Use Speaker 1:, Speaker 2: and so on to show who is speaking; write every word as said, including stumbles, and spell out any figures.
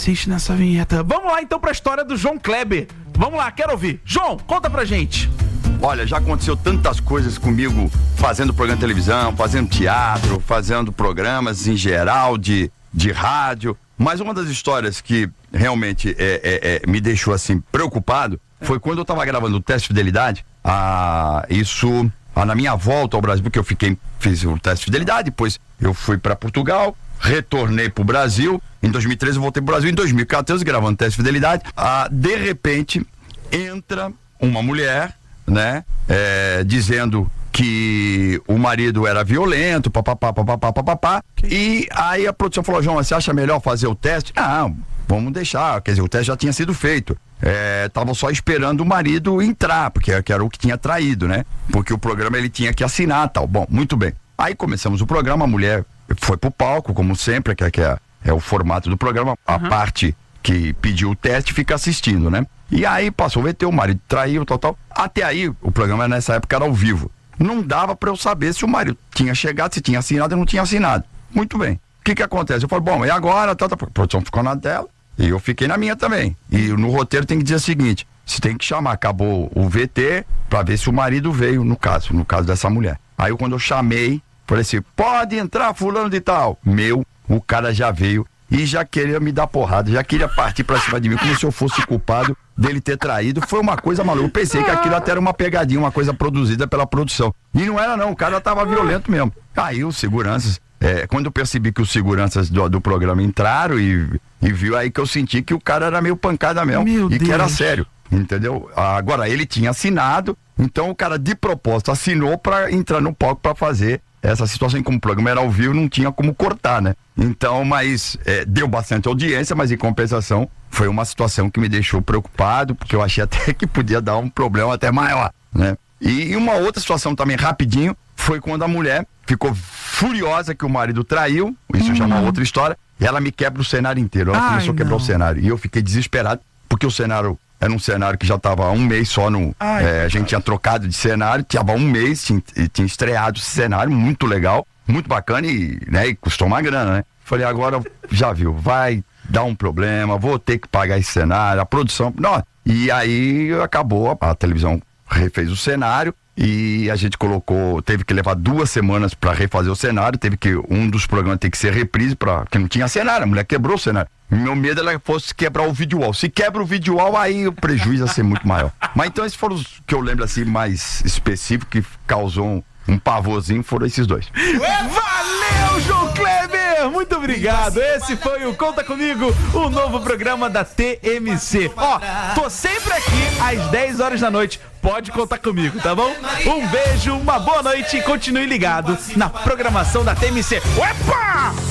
Speaker 1: insiste nessa vinheta. Vamos lá então pra história do João Kleber. Vamos lá, quero ouvir. João, conta pra gente.
Speaker 2: Olha, já aconteceu tantas coisas comigo, fazendo programa de televisão, fazendo teatro, fazendo programas em geral de, de rádio. Mas uma das histórias que realmente é, é, é, me deixou assim preocupado foi quando eu tava gravando o teste de fidelidade. Ah, isso ah, na minha volta ao Brasil, porque eu fiquei, fiz o teste de fidelidade, depois eu fui para Portugal, retornei pro Brasil. Em dois mil e treze eu voltei pro Brasil, em dois mil e quatorze gravando teste de fidelidade. Ah, de repente entra uma mulher, né, é, dizendo que o marido era violento, papapá, papapá, papapá, e aí a produção falou: João, você acha melhor fazer o teste? Não, vamos deixar, quer dizer, o teste já tinha sido feito, estavam é, só esperando o marido entrar, porque que era o que tinha traído, né, porque o programa ele tinha que assinar, tal. Bom, muito bem, aí começamos o programa, a mulher foi pro palco, como sempre, que, que é, é o formato do programa, a uhum. parte que pediu o teste fica assistindo, né, e aí passou o V T, o marido traiu, tal, tal, até aí o programa nessa época era ao vivo. Não dava pra eu saber se o marido tinha chegado, se tinha assinado ou não tinha assinado. Muito bem. O que que acontece? Eu falo, bom, e agora? Tá, tá, a produção ficou na dela e eu fiquei na minha também. E no roteiro tem que dizer o seguinte: você tem que chamar, acabou o V T pra ver se o marido veio, no caso, no caso dessa mulher. Aí quando eu chamei, falei assim, pode entrar fulano de tal. Meu, o cara já veio e já queria me dar porrada, já queria partir pra cima de mim, como se eu fosse culpado dele ter traído. Foi uma coisa maluca. Eu pensei que aquilo até era uma pegadinha, uma coisa produzida pela produção. E não era não, o cara tava violento mesmo. Aí os seguranças, é, quando eu percebi que os seguranças do, do programa entraram e, e viu, aí que eu senti que o cara era meio pancada mesmo. Meu e Deus. Que era sério, entendeu? Agora, ele tinha assinado, então o cara de propósito assinou pra entrar no palco pra fazer essa situação. Como o programa era ao vivo, não tinha como cortar, né? Então, mas é, deu bastante audiência, mas em compensação foi uma situação que me deixou preocupado, porque eu achei até que podia dar um problema até maior, né? E uma outra situação também, rapidinho, foi quando a mulher ficou furiosa que o marido traiu, isso uhum. já é uma outra história, e ela me quebra o cenário inteiro. Ela Ai, começou a quebrar não. o cenário, e eu fiquei desesperado, porque o cenário era um cenário que já estava há um mês só no... Ai, é, a gente tinha trocado de cenário, tinha um mês, tinha, tinha estreado esse cenário, muito legal, muito bacana e, né, e custou uma grana, né? Falei, agora já viu, vai dar um problema, vou ter que pagar esse cenário, a produção... Não, e aí acabou, a, a televisão refez o cenário e a gente colocou, teve que levar duas semanas para refazer o cenário, teve que, um dos programas tem que ser reprise, pra, porque não tinha cenário, a mulher quebrou o cenário. Meu medo era que fosse quebrar o vídeo wall. Se quebra o vídeo wall, aí o prejuízo ia ser muito maior. Mas então esses foram os que eu lembro assim mais específicos, que causou um, um pavorzinho, foram esses dois.
Speaker 1: Valeu, João Kleber! Muito obrigado. Esse foi o Conta Comigo, o novo programa da T M C. Ó, tô sempre aqui às dez horas da noite. Pode contar comigo, tá bom? Um beijo, uma boa noite e continue ligado na programação da T M C. Opa!